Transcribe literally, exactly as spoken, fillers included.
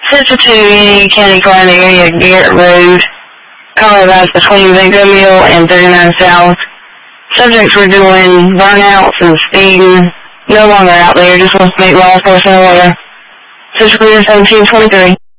Central to Unity County Garden area, Garrett Road, Colorado between Bingo Mill and thirty-nine South. Subjects were doing burnouts and speeding. No longer out there, just wants to make law enforcement aware. Central Clear seventeen twenty-three.